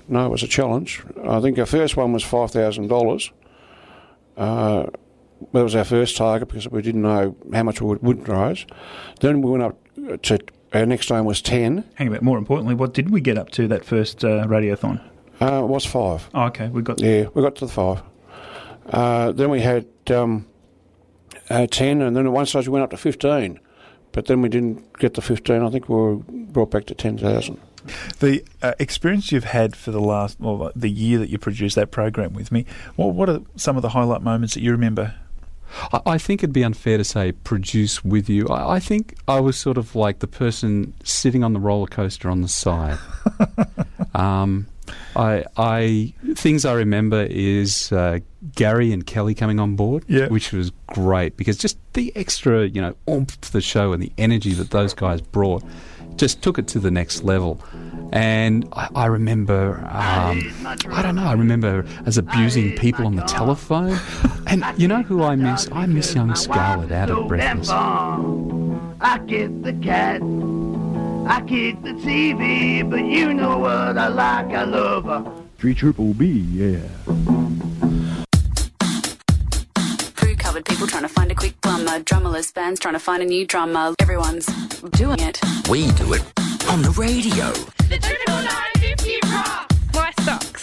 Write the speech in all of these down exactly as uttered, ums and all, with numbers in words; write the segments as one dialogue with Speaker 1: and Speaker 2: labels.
Speaker 1: no, it was a challenge. I think our first one was five thousand dollars. Uh, that was our first target because we didn't know how much we would, would raise. Then we went up to, our next aim was ten.
Speaker 2: Hang on, more importantly, what did we get up to that first uh, radiothon?
Speaker 1: Uh, it was five.
Speaker 2: Oh, okay, we got
Speaker 1: Yeah, we got to the five. Uh, then we had um, uh, ten, and then at one stage we went up to fifteen. But then we didn't get the fifteen. I think we were brought back to ten thousand.
Speaker 3: The uh, experience you've had for the last, well, the year that you produced that program with me, what, what are some of the highlight moments that you remember?
Speaker 4: I, I think it'd be unfair to say produce with you. I, I think I was sort of like the person sitting on the roller coaster on the side. um, I, I things I remember is uh, Gary and Kelly coming on board,
Speaker 3: yeah.
Speaker 4: which was great because just the extra, you know, oomph to the show and the energy that those guys brought just took it to the next level. And I, I remember, um, I don't know, I remember us abusing people on the telephone. And you know who I miss? I miss young Scarlett out of Breathless.
Speaker 5: I get the cat, I kick the T V, but you know what I like, I love her.
Speaker 6: Three triple B, yeah.
Speaker 7: Crew-covered people trying to find a quick plumber, drummerless bands trying to find a new drummer. Everyone's doing it.
Speaker 8: We do it on the radio.
Speaker 9: The Triple Nine Fifty Rock. My socks.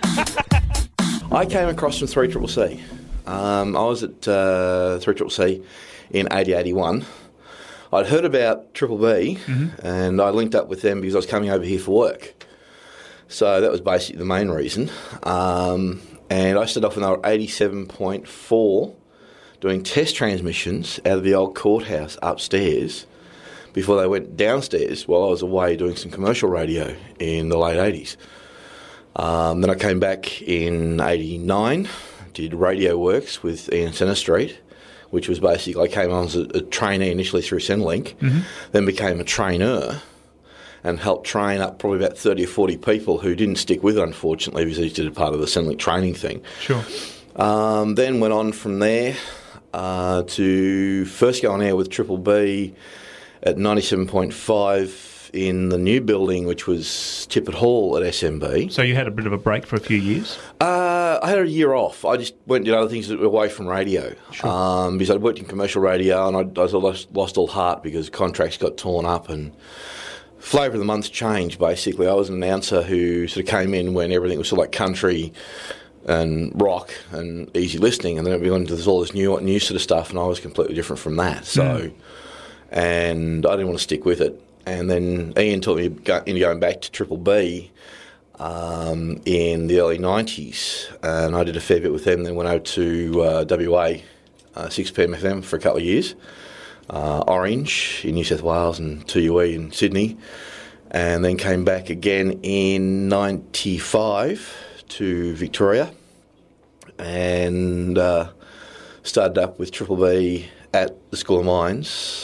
Speaker 10: I came across from three C C. Um, I was at uh, three C C in eighty eighty-one. I'd heard about Triple B, mm-hmm. and I linked up with them because I was coming over here for work. So that was basically the main reason. Um, and I started off when they were eighty-seven point four, doing test transmissions out of the old courthouse upstairs before they went downstairs while I was away doing some commercial radio in the late eighties. Um, then I came back in eighty-nine, did Radio Works with Ian Centre Street, which was basically, I came on as a, a trainee initially through Centrelink, mm-hmm. then became a trainer and helped train up probably about thirty or forty people who didn't stick with it, unfortunately, because they did a part of the Centrelink training thing.
Speaker 2: Sure.
Speaker 10: Um, then went on from there uh, to first go on air with Triple B at ninety-seven point five in the new building, which was Tippett Hall at S M B.
Speaker 2: So you had a bit of a break for a few years?
Speaker 10: Uh, I had a year off. I just went and did other things away from radio.
Speaker 2: Sure.
Speaker 10: Um, because I'd worked in commercial radio and I, I lost, lost all heart because contracts got torn up and flavour of the month changed, basically. I was an announcer who sort of came in when everything was sort of like country and rock and easy listening, and then we went into all this new, new sort of stuff, and I was completely different from that. So, mm. and I didn't want to stick with it. And then Ian taught me into going back to Triple B um, in the early nineties, and I did a fair bit with them. Then went out to uh, W A, uh, six P M F M for a couple of years, uh, Orange in New South Wales and two U E in Sydney, and then came back again in ninety-five to Victoria, and uh, started up with Triple B at the School of Mines.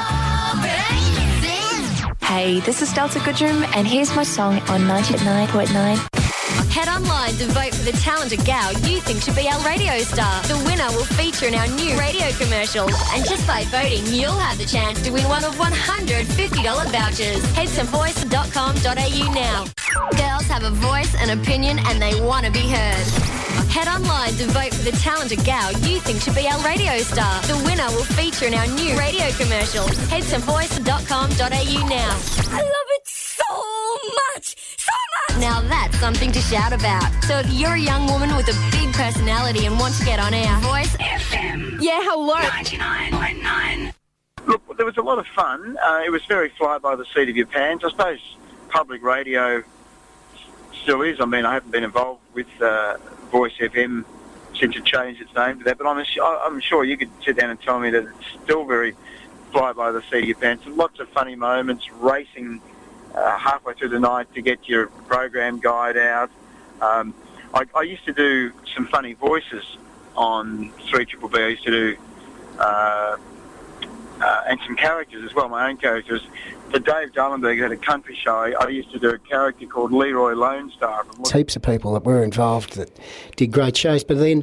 Speaker 11: Hey, this is Delta Goodrum, and here's my song on ninety-nine point nine.
Speaker 12: Head online to vote for the talented gal you think should be our radio star. The winner will feature in our new radio commercial. And just by voting, you'll have the chance to win one of one hundred fifty dollars vouchers. Head to voice dot com dot a u now. Girls have a voice, an opinion, and they want to be heard. Head online to vote for the talented gal you think should be our radio star. The winner will feature in our new radio commercial. Head to voice dot com dot a u now.
Speaker 9: I love it so much! So much!
Speaker 12: Now that's something to shout about. So if you're a young woman with a big personality and want to get on air, Voice F M.
Speaker 9: Yeah, hello.
Speaker 12: ninety-nine point nine.
Speaker 13: Look, there was a lot of fun. Uh, it was very fly by the seat of your pants. I suppose public radio still is. I mean, I haven't been involved with uh, Voice F M since it changed its name to that, but I'm, I'm sure you could sit down and tell me that it's still very fly by the seat of your pants. Lots of funny moments, racing uh, halfway through the night to get your program guide out. Um, I, I used to do some funny voices on three C C B. I used to do uh, uh, and some characters as well, my own characters. For Dave Dallenberg had a country show. I used to do a character called Leroy Lone Star.
Speaker 14: Heaps of people that were involved that did great shows, but then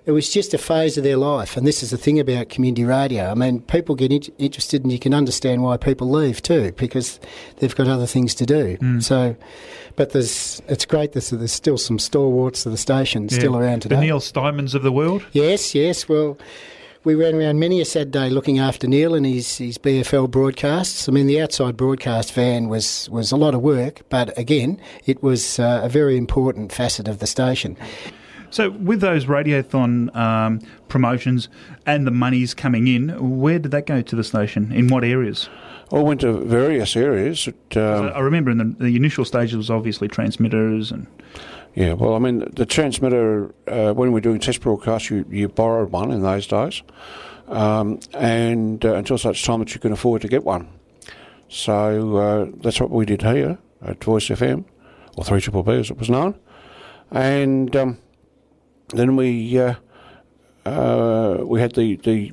Speaker 14: it was just a phase of their life. And this is the thing about community radio. I mean, people get in- interested, and you can understand why people leave too, because they've got other things to do.
Speaker 2: Mm.
Speaker 14: So, but there's it's great that there's still some stalwarts of the station
Speaker 2: Yeah.
Speaker 14: still around today.
Speaker 2: The Neil Steimans of the world?
Speaker 14: Yes, yes. Well, we ran around many a Saturday looking after Neil and his, his B F L broadcasts. I mean, the outside broadcast van was, was a lot of work, but again, it was uh, a very important facet of the station.
Speaker 2: So with those Radiothon um, promotions and the monies coming in, where did that go to the station? In what areas?
Speaker 1: I went to various areas. It, um,
Speaker 2: I remember in the, the initial stages was obviously transmitters and...
Speaker 1: Yeah, well, I mean, the transmitter, uh, when we were doing test broadcasts, you, you borrowed one in those days, um, and uh, until such time that you can afford to get one. So uh, that's what we did here at Voice F M, or three triple B as it was known. And um, then we uh, uh, we had the, the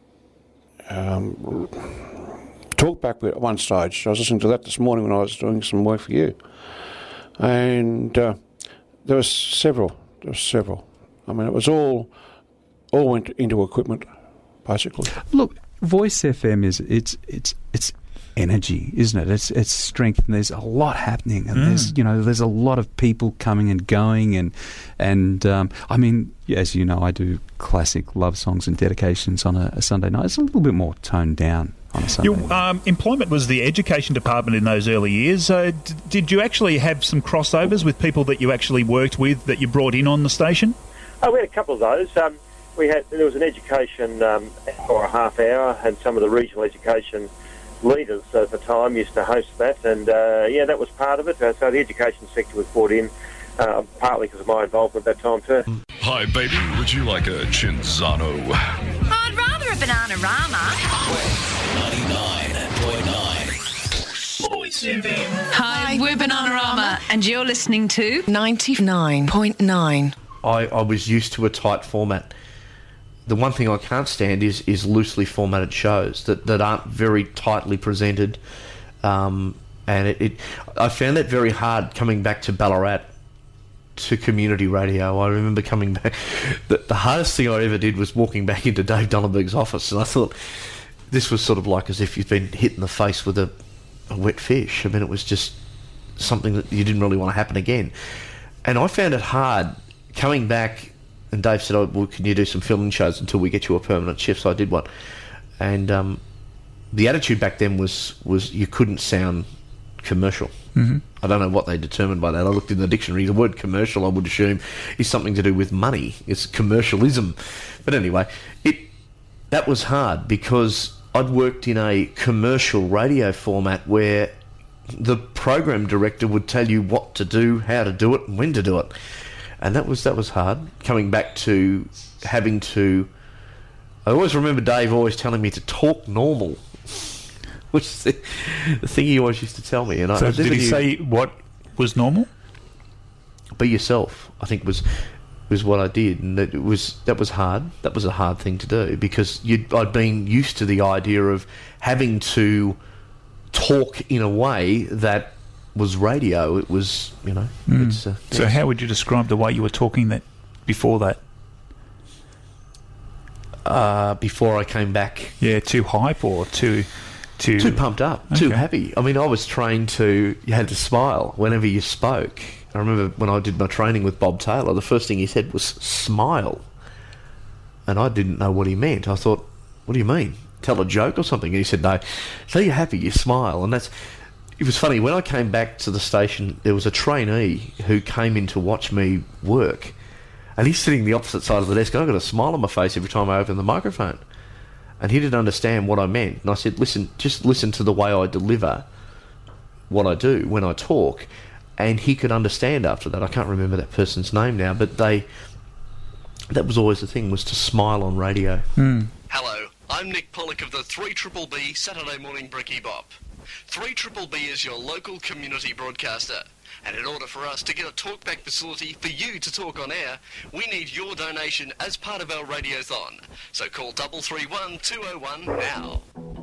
Speaker 1: um, talk back at one stage. I was listening to that this morning when I was doing some work for you. And... Uh, There were several. There were several. I mean, it was all all went into equipment, basically.
Speaker 4: Look, Voice F M is it's it's it's energy, isn't it? It's it's strength, and there's a lot happening, and
Speaker 2: Mm.
Speaker 4: there's you know there's a lot of people coming and going, and and um, I mean, as you know, I do classic love songs and dedications on a, a Sunday night. It's a little bit more toned down on a Sunday.
Speaker 2: Your um, employment was the education department in those early years. Uh, d- did you actually have some crossovers with people that you actually worked with that you brought in on the station?
Speaker 15: Oh, we had a couple of those. Um, we had there was an education um, for a half hour, and some of the regional education leaders at the time used to host that, and uh, yeah, that was part of it. Uh, so the education sector was brought in, uh, partly because of my involvement at that time too.
Speaker 16: Hi, baby. Would you like a Chinzano?
Speaker 9: I'd rather a Bananarama.
Speaker 8: ninety-nine point nine.
Speaker 17: Hi, we're Bananarama, and you're listening to ninety-nine point nine.
Speaker 18: I, I was used to a tight format. The one thing I can't stand is, is loosely formatted shows that, that aren't very tightly presented. Um, and it, it, I found that very hard coming back to Ballarat to community radio. I remember coming back. The, the hardest thing I ever did was walking back into Dave Dunneberg's office, and I thought this was sort of like as if you'd been hit in the face with a, a wet fish. I mean, it was just something that you didn't really want to happen again. And I found it hard coming back, and Dave said, oh, well, can you do some filming shows until we get you a permanent shift? So I did one. And um, the attitude back then was, was you couldn't sound commercial.
Speaker 2: Mm-hmm.
Speaker 18: I don't know what they determined by that. I looked in the dictionary. The word commercial, I would assume, is something to do with money. It's commercialism. But anyway, it that was hard because I'd worked in a commercial radio format where the program director would tell you what to do, how to do it, and when to do it. And that was that was hard, coming back to having to... I always remember Dave always telling me to talk normal, which is the, the thing he always used to tell me. And
Speaker 2: so
Speaker 18: I, I
Speaker 2: did he
Speaker 18: knew,
Speaker 2: say what was normal?
Speaker 18: Be yourself, I think was was what I did. And that, it was, that was hard. That was a hard thing to do because you'd, I'd been used to the idea of having to talk in a way that was radio. It was, you know...
Speaker 2: Mm.
Speaker 18: It's, uh,
Speaker 2: so
Speaker 18: yes.
Speaker 2: how would you describe the way you were talking that before that?
Speaker 18: Uh, before I came back...
Speaker 2: Yeah, too hype or too... Too,
Speaker 18: too pumped up,
Speaker 2: okay.
Speaker 18: too happy. I mean, I was trained to... You had to smile whenever you spoke. I remember when I did my training with Bob Taylor, the first thing he said was, smile. And I didn't know what he meant. I thought, what do you mean? Tell a joke or something? And he said, no, so you're happy, you smile. And that's... It was funny, when I came back to the station, there was a trainee who came in to watch me work, and he's sitting the opposite side of the desk, and I've got a smile on my face every time I open the microphone. And he didn't understand what I meant. And I said, listen, just listen to the way I deliver what I do when I talk. And he could understand after that. I can't remember that person's name now, but they... That was always the thing, was to smile on radio.
Speaker 2: Mm.
Speaker 19: Hello, I'm Nick Pollock of the three B B Saturday Morning Bricky Bop. three B B is your local community broadcaster, and in order for us to get a talkback facility for you to talk on air, we need your donation as part of our radiothon. So call double three one two oh one now.